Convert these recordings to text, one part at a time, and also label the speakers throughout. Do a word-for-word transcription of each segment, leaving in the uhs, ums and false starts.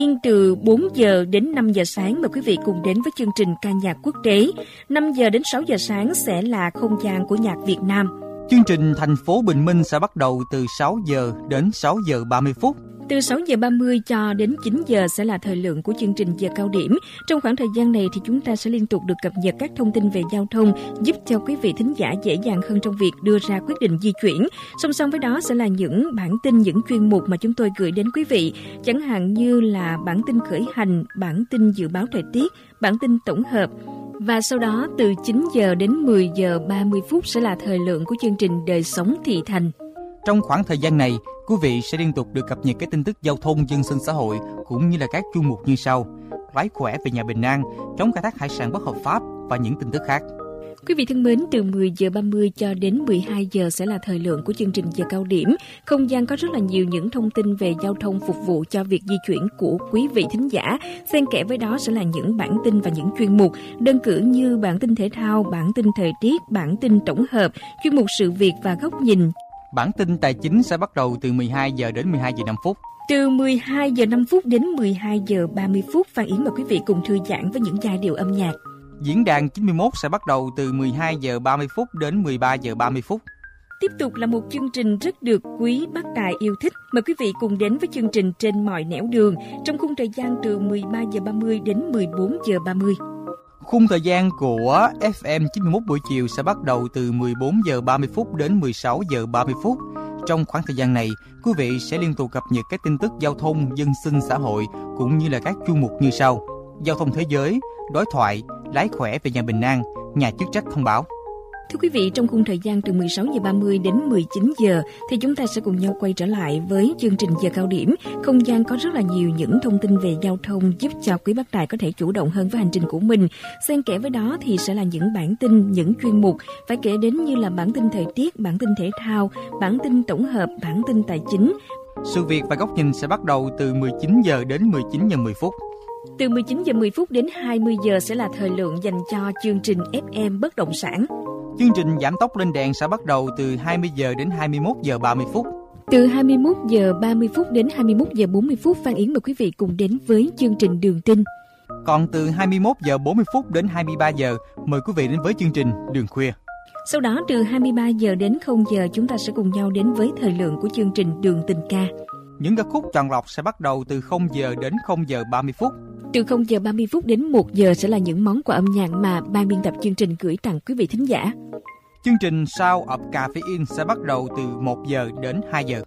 Speaker 1: Từ bốn giờ đến năm giờ sáng, mời quý vị cùng đến với chương trình ca nhạc quốc tế. năm giờ đến sáu giờ sáng sẽ là không gian của nhạc Việt Nam.
Speaker 2: Chương trình Thành phố Bình Minh sẽ bắt đầu từ sáu giờ đến sáu giờ ba mươi phút.
Speaker 1: Từ sáu giờ ba mươi cho đến chín giờ sẽ là thời lượng của chương trình giờ cao điểm. Trong khoảng thời gian này thì chúng ta sẽ liên tục được cập nhật các thông tin về giao thông, giúp cho quý vị thính giả dễ dàng hơn trong việc đưa ra quyết định di chuyển. Song song với đó sẽ là những bản tin, những chuyên mục mà chúng tôi gửi đến quý vị, chẳng hạn như là bản tin khởi hành, bản tin dự báo thời tiết, bản tin tổng hợp. Và sau đó từ chín giờ đến mười giờ ba mươi phút sẽ là thời lượng của chương trình Đời sống thị thành.
Speaker 2: Trong khoảng thời gian này, quý vị sẽ liên tục được cập nhật các tin tức giao thông, dân sinh xã hội cũng như là các chuyên mục như sau: lái khỏe về nhà bình an, chống khai thác hải sản bất hợp pháp và những tin tức khác.
Speaker 1: Quý vị thân mến, từ mười giờ ba mươi cho đến mười hai giờ sẽ là thời lượng của chương trình giờ cao điểm. Không gian có rất là nhiều những thông tin về giao thông phục vụ cho việc di chuyển của quý vị thính giả. Xen kẽ với đó sẽ là những bản tin và những chuyên mục, đơn cử như bản tin thể thao, bản tin thời tiết, bản tin tổng hợp, chuyên mục sự việc và góc nhìn.
Speaker 2: Bản tin tài chính sẽ bắt đầu từ mười hai giờ đến mười hai giờ năm phút.
Speaker 1: Từ mười hai giờ năm phút đến mười hai giờ ba mươi phút, Phan Yến mời quý vị cùng thư giãn với những giai điệu âm nhạc.
Speaker 2: Diễn đàn chín mươi mốt sẽ bắt đầu từ mười hai giờ ba mươi phút đến mười ba giờ ba mươi phút.
Speaker 1: Tiếp tục là một chương trình rất được quý bác tài yêu thích. Mời quý vị cùng đến với chương trình Trên mọi nẻo đường trong khung thời gian từ mười ba giờ ba mươi đến mười bốn giờ ba mươi.
Speaker 2: Khung thời gian của ép em chín mươi mốt buổi chiều sẽ bắt đầu từ mười bốn giờ ba mươi phút đến mười sáu giờ ba mươi phút. Trong khoảng thời gian này, quý vị sẽ liên tục cập nhật các tin tức giao thông, dân sinh xã hội cũng như là các chuyên mục như sau: giao thông thế giới, đối thoại, lái khỏe về nhà bình an, nhà chức trách thông báo.
Speaker 1: Thưa quý vị, trong khung thời gian từ mười sáu giờ ba mươi đến mười chín giờ thì chúng ta sẽ cùng nhau quay trở lại với chương trình giờ cao điểm. Không gian có rất là nhiều những thông tin về giao thông giúp cho quý bác tài có thể chủ động hơn với hành trình của mình. Xen kẽ với đó thì sẽ là những bản tin, những chuyên mục phải kể đến như là bản tin thời tiết, bản tin thể thao, bản tin tổng hợp, bản tin tài chính.
Speaker 2: Sự việc và góc nhìn sẽ bắt đầu từ mười chín giờ đến mười chín giờ mười phút.
Speaker 1: Từ mười chín giờ mười phút đến hai mươi giờ sẽ là thời lượng dành cho chương trình ép em bất động sản.
Speaker 2: Chương trình giảm tốc lên đèn sẽ bắt đầu từ hai mươi giờ đến hai mươi mốt giờ ba mươi phút.
Speaker 1: Từ hai mươi mốt giờ ba mươi phút đến hai mươi mốt giờ bốn mươi phút, Phan Yến mời quý vị cùng đến với chương trình Đường tin.
Speaker 2: Còn từ hai mươi mốt giờ bốn mươi phút đến hai mươi ba giờ, mời quý vị đến với chương trình Đường khuya.
Speaker 1: Sau đó từ hai mươi ba giờ đến không giờ chúng ta sẽ cùng nhau đến với thời lượng của chương trình Đường tình ca.
Speaker 2: Những ca khúc chọn lọc sẽ bắt đầu từ không giờ đến không giờ ba mươi phút.
Speaker 1: Từ không giờ ba mươi phút đến một giờ sẽ là những món quà âm nhạc mà ban biên tập chương trình gửi tặng quý vị thính giả.
Speaker 2: Chương trình Sound of Caffeine sẽ bắt đầu từ một giờ đến hai giờ.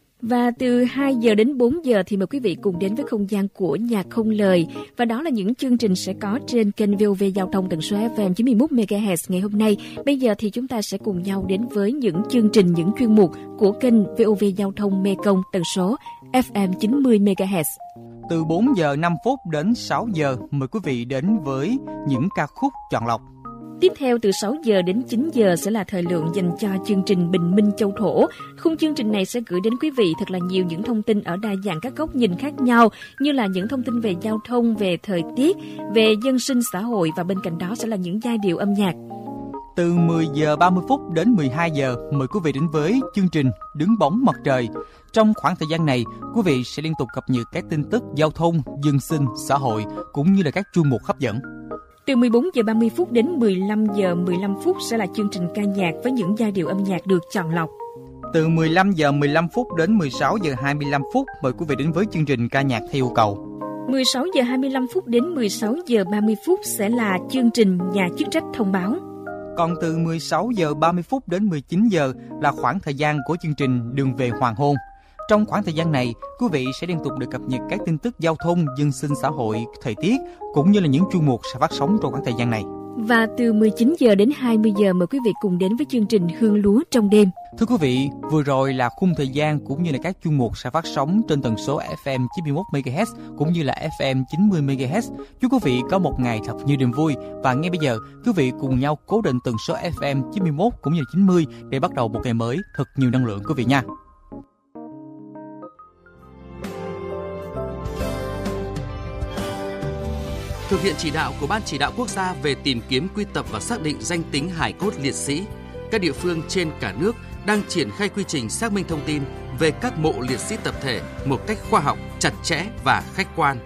Speaker 1: Và từ hai giờ đến bốn giờ thì mời quý vị cùng đến với không gian của nhạc không lời. Và đó là những chương trình sẽ có trên kênh vê o vê Giao thông tần số ép em chín mươi mốt mê ga héc ngày hôm nay. Bây giờ thì chúng ta sẽ cùng nhau đến với những chương trình, những chuyên mục của kênh vê o vê Giao thông Mê Công tần số ép em chín mươi mê ga héc.
Speaker 2: Từ bốn giờ năm phút đến sáu giờ, mời quý vị đến với những ca khúc chọn lọc.
Speaker 1: Tiếp theo từ sáu giờ đến chín giờ sẽ là thời lượng dành cho chương trình Bình Minh Châu Thổ. Khung chương trình này sẽ gửi đến quý vị thật là nhiều những thông tin ở đa dạng các góc nhìn khác nhau, như là những thông tin về giao thông, về thời tiết, về dân sinh xã hội, và bên cạnh đó sẽ là những giai điệu âm nhạc.
Speaker 2: Từ mười giờ ba mươi phút đến mười hai giờ, mời quý vị đến với chương trình Đứng bóng mặt trời. Trong khoảng thời gian này, quý vị sẽ liên tục cập nhật các tin tức giao thông, dân sinh, xã hội cũng như là các chuyên mục hấp dẫn.
Speaker 1: Từ mười bốn giờ ba mươi phút đến mười lăm giờ mười lăm phút sẽ là chương trình ca nhạc với những giai điệu âm nhạc được chọn lọc.
Speaker 2: Từ mười lăm giờ mười lăm phút đến mười sáu giờ hai mươi lăm phút, mời quý vị đến với chương trình ca nhạc theo yêu cầu.
Speaker 1: mười sáu giờ hai mươi lăm phút đến mười sáu giờ ba mươi phút sẽ là chương trình Nhà chức trách thông báo.
Speaker 2: Còn từ mười sáu giờ ba mươi phút đến mười chín giờ là khoảng thời gian của chương trình Đường về hoàng hôn. Trong khoảng thời gian này, quý vị sẽ liên tục được cập nhật các tin tức giao thông, dân sinh xã hội, thời tiết cũng như là những chuyên mục sẽ phát sóng trong khoảng thời gian này.
Speaker 1: Và từ mười chín giờ đến hai mươi giờ mời quý vị cùng đến với chương trình Hương lúa trong đêm.
Speaker 2: Thưa quý vị, vừa rồi là khung thời gian cũng như là các chuyên mục sẽ phát sóng trên tần số ép em chín mươi mốt mê ga héc cũng như là ép em chín mươi mê ga héc. Chúc quý vị có một ngày thật nhiều niềm vui. Và ngay bây giờ, quý vị cùng nhau cố định tần số ép em chín mươi mốt cũng như là chín mươi để bắt đầu một ngày mới thật nhiều năng lượng quý vị nha.
Speaker 3: Thực hiện chỉ đạo của Ban Chỉ đạo Quốc gia về tìm kiếm, quy tập và xác định danh tính hài cốt liệt sĩ, các địa phương trên cả nước đang triển khai quy trình xác minh thông tin về các mộ liệt sĩ tập thể một cách khoa học, chặt chẽ và khách quan.